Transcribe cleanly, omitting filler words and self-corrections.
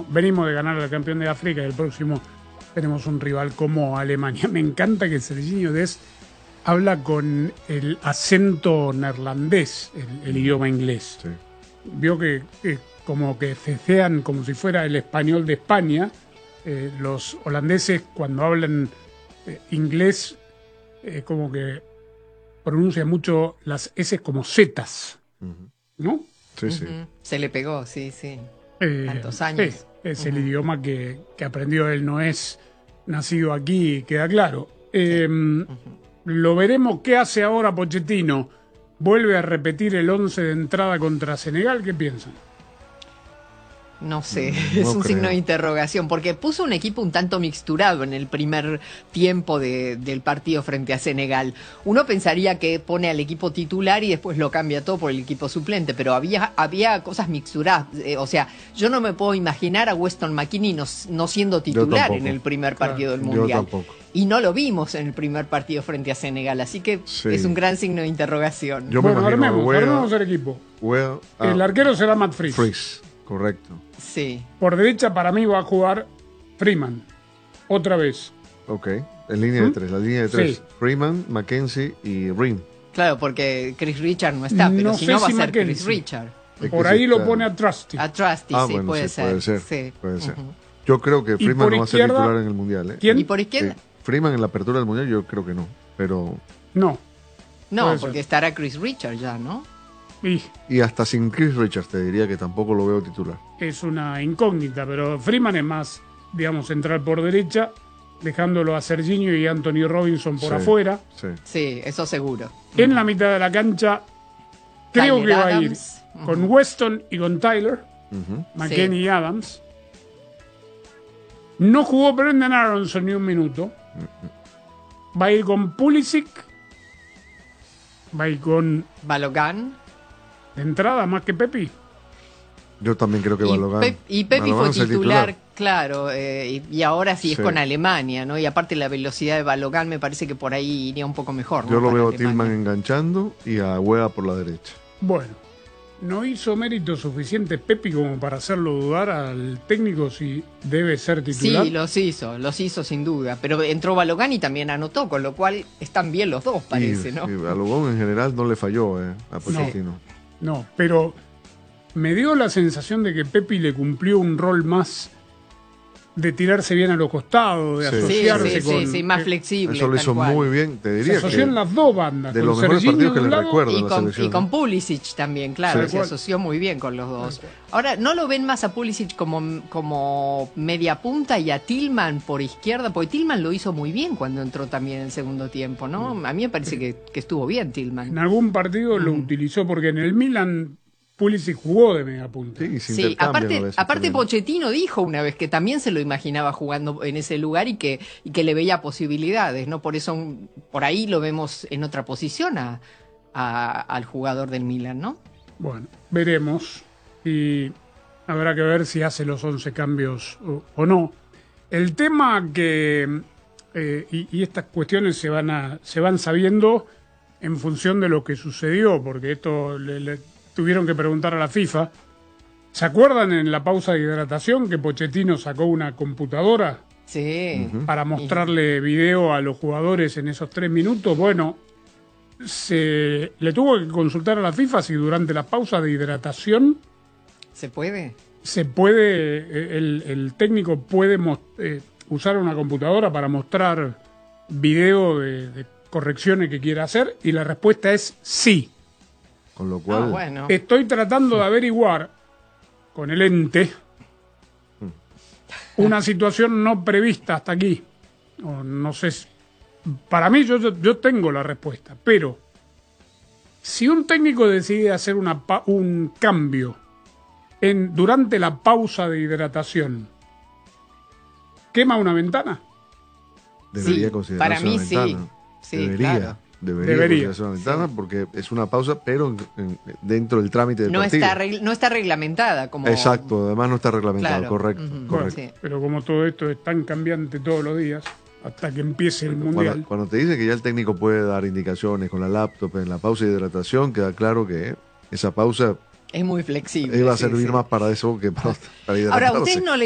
venimos de ganar al campeón de África y el próximo tenemos un rival como Alemania. Me encanta que Serginho Dest habla con el acento neerlandés, el idioma inglés. Sí. Vio que como que cecean como si fuera el español de España. Los holandeses cuando hablan inglés como que pronuncian mucho las S como zetas, ¿no? Sí, sí. Se le pegó, sí. Tantos años. Sí, es el idioma que aprendió él, no es nacido aquí, queda claro. Lo veremos qué hace ahora Pochettino. ¿Vuelve a repetir el 11 de entrada contra Senegal? ¿Qué piensan? No sé, No es un creo. signo de interrogación, porque puso un equipo un tanto mixturado en el primer tiempo del partido frente a Senegal. Uno pensaría que pone al equipo titular y después lo cambia todo por el equipo suplente, pero había cosas mixturadas. O sea, yo no me puedo imaginar a Weston McKennie no siendo titular tampoco. en el primer partido del Yo Mundial. tampoco. Y no lo vimos en el primer partido frente a Senegal, así que Sí. es un gran signo de interrogación. Yo me imagino a armemos el equipo. El arquero será Matt Friis. Friis, correcto. Sí. Por derecha para mí va a jugar Freeman. Otra vez. Ok, en línea de tres, la línea de tres. Sí. Freeman, Mackenzie y Rim. Claro, porque Chris Richard no está, pero No si sé no va a si ser Mackenzie. Chris Richard. Es Por que ahí sí, lo claro. pone a Trusty. A Trusty, sí, Bueno, puede sí, ser. puede ser. Sí. Puede ser. Ujú. Yo creo que Freeman por no va a ser izquierda, titular en el Mundial. ¿eh? ¿quién? ¿Y por izquierda? Freeman en la apertura del Mundial yo creo que no. Pero No. No, puede porque ser. estará Chris Richard ya, ¿no? Y hasta sin Chris Richards te diría que tampoco lo veo titular. es una incógnita, pero Freeman es más, digamos, central por derecha, dejándolo a Serginho y Anthony Robinson por Sí. afuera. Sí. Sí, eso seguro. En la mitad de la cancha, creo Tyler que va a ir Adams. con Weston y con Tyler, Ujú. McKennie y Adams. No jugó Brendan Aronson ni un minuto. Va a ir con Pulisic. Va a ir con, Balogan. de entrada, más que Pepi. Yo también creo que Balogan. Y Pepi Balogan fue es el titular, claro, y ahora sí es Sí. con Alemania, ¿no? Y aparte la velocidad de Balogan me parece que por ahí iría un poco mejor, ¿no? Yo lo Para veo a Alemania. Tillman enganchando y a Wea por la derecha. Bueno, no hizo mérito suficiente Pepi como para hacerlo dudar al técnico si debe ser titular. Sí, los hizo sin duda, pero entró Balogan y también anotó, con lo cual están bien los dos, parece, y, ¿no? y Balogun en general no le falló a Pochettino. No, pero me dio la sensación de que Pepi le cumplió un rol más de tirarse bien a los costados, de Sí. asociarse con... sí, más flexible. Eso lo tal hizo cual. muy bien, te Se diría asoció en que las dos bandas. de con los mejores Serginho partidos que de un le lado recuerdo Y de la selección. y con Pulisic también, claro, Sí. se asoció muy bien con los dos. Ahora, ¿no lo ven más a Pulisic como media punta y a Tillman por izquierda? Porque Tillman lo hizo muy bien cuando entró también en el segundo tiempo, ¿no? A mí me parece que estuvo bien En Tillman. algún partido lo utilizó porque en el Milan Pulisic jugó de media punta. Sí, y se Sí, intercambian a aparte veces aparte también. Pochettino dijo una vez que también se lo imaginaba jugando en ese lugar y que le veía posibilidades, ¿no? Por eso por ahí lo vemos en otra posición al jugador del Milan, ¿no? Bueno, veremos y habrá que ver si hace los 11 cambios o no. El tema que, y estas cuestiones se van sabiendo en función de lo que sucedió, porque esto le tuvieron que preguntar a la FIFA. ¿Se acuerdan en la pausa de hidratación que Pochettino sacó una computadora Sí. para mostrarle video a los jugadores en esos 3 minutos? Bueno, se le tuvo que consultar a la FIFA si durante la pausa de hidratación ¿Se puede? se puede, el técnico puede usar una computadora para mostrar video de correcciones que quiera hacer, y la respuesta es sí. Con lo cual, Bueno. Estoy tratando de averiguar con el ente una situación no prevista hasta aquí. No sé, para mí yo tengo la respuesta, pero si un técnico decide hacer un cambio durante la pausa de hidratación, ¿quema una ventana? debería Sí, considerarse para mí una sí. ventana. Sí, debería. claro. Debería. Considerarse una ventana porque es una pausa, pero dentro del trámite del No partido. no está reglamentada como... Exacto, además no está reglamentado, Claro. correcto. Ujú. correcto. Sí. Pero como todo esto es tan cambiante todos los días, hasta que empiece el Mundial. Cuando te dice que ya el técnico puede dar indicaciones con la laptop en la pausa de hidratación, queda claro que esa pausa Es muy flexible. iba a sí, servir sí. más para eso que para Ahora, ¿a hidratarse. ustedes no